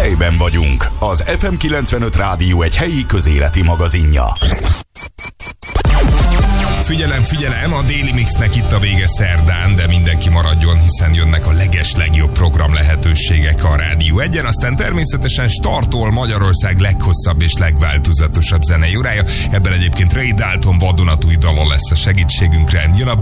Helyben vagyunk. Az FM 95 Rádió egy helyi közéleti magazinja. Figyelem, a Daily Mixnek itt a vége szerdán, de mindenki maradjon, hiszen jönnek a legeslegjobb program lehetőségek a Rádió 1-en, aztán természetesen startol Magyarország leghosszabb és legváltozatosabb zenei órája. Ebben egyébként Ray Dalton vadonatúj dala lesz a segítségünkre. Jön a